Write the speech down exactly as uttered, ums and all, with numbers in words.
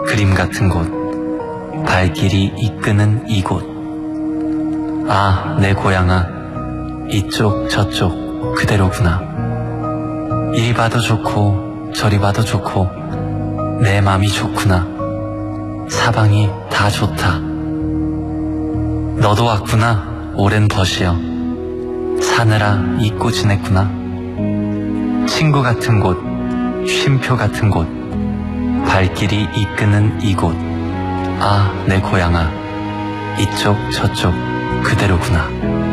그림 같은 곳, 발길이 이끄는 이곳. 아, 내 고향아, 이쪽 저쪽 그대로구나. 이리 봐도 좋고 저리 봐도 좋고 내 맘이 좋구나. 사방이 다 좋다. 너도 왔구나, 오랜 벗이여. 사느라 잊고 지냈구나. 친구 같은 곳, 쉼표 같은 곳, 발길이 이끄는 이곳. 아, 내 고향아, 이쪽 저쪽 그대로구나.